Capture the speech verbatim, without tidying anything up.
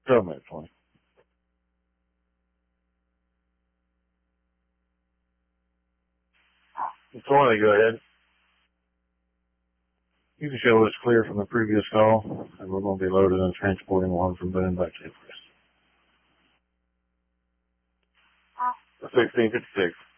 Go minute twenty. twenty, go ahead. You can show it's clear from the previous call, and we're going to be loaded and transporting one from Boone back to Hillcrest. sixteen fifty-six.